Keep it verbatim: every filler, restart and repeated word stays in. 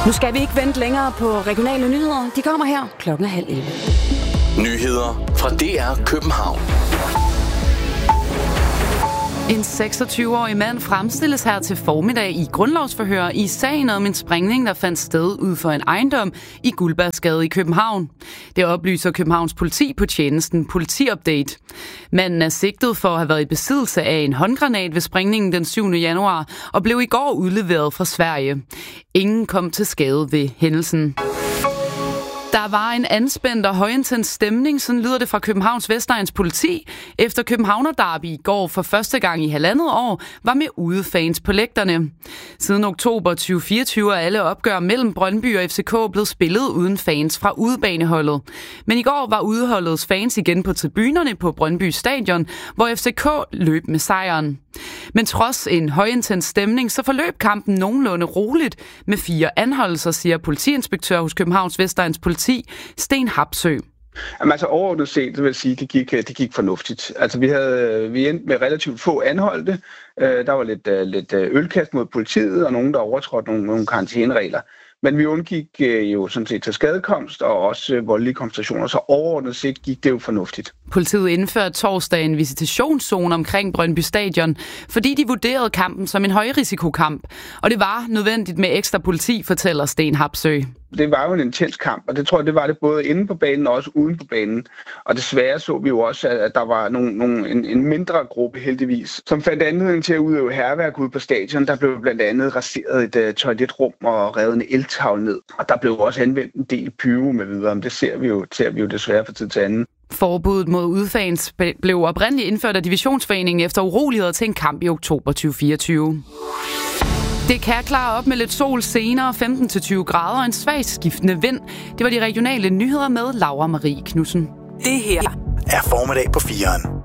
Nu skal vi ikke vente længere på regionale nyheder. De kommer her klokken halv elleve. Nyheder fra D R København. En seksogtyve-årig mand fremstilles her til formiddag i grundlovsforhør i sagen om en sprængning, der fandt sted ud for en ejendom i Guldbergsgade i København. Det oplyser Københavns politi på tjenesten Politiupdate. Manden er sigtet for at have været i besiddelse af en håndgranat ved sprængningen den syvende januar og blev i går udleveret fra Sverige. Ingen kom til skade ved hændelsen. Der var en anspændt og højintens stemning, sådan lyder det fra Københavns Vestegns politi, efter Københavner Derby i går for første gang i halvandet år var med udefans på lægterne. Siden oktober tyve fireogtyve er alle opgør mellem Brøndby og F C K blevet spillet uden fans fra udebaneholdet. Men i går var udeholdets fans igen på tribunerne på Brøndby Stadion, hvor F C K løb med sejren. Men trods en højintens stemning, så forløb kampen nogenlunde roligt med fire anholdelser, siger politiinspektør hos Københavns Vestegns politi, Sten Hapsø. Jamen, altså overordnet set, vil jeg sige, det gik, det gik fornuftigt. Altså vi havde vi endte med relativt få anholdte. Der var lidt, lidt ølkast mod politiet og nogen, der overtrådte nogle, nogle karantæneregler. Men vi undgik jo sådan set til skadekomst og også voldelige koncentrationer, så overordnet set gik det jo fornuftigt. Politiet indførte torsdag en visitationszone omkring Brøndby Stadion, fordi de vurderede kampen som en højrisikokamp. Og det var nødvendigt med ekstra politi, fortæller Sten Hapsø. Det var jo en intens kamp, og det tror jeg, det var det både inde på banen og også uden på banen. Og desværre så vi jo også, at der var nogle, nogle, en, en mindre gruppe heldigvis, som fandt anledning til at udøve hærværk ude på stadion. Der blev blandt andet raseret et uh, toiletrum og revet en eltavle ned. Og der blev også anvendt en del pyro med videre, men det ser vi jo, ser vi jo desværre fra tid til anden. Forbuddet mod udefans blev oprindeligt indført af Divisionsforeningen efter uroligheder til en kamp i oktober tyve fireogtyve. Det kan klare op med lidt sol senere, femten til tyve grader og en svag skiftende vind. Det var de regionale nyheder med Laura Marie Knudsen. Det her er formiddag på fireren.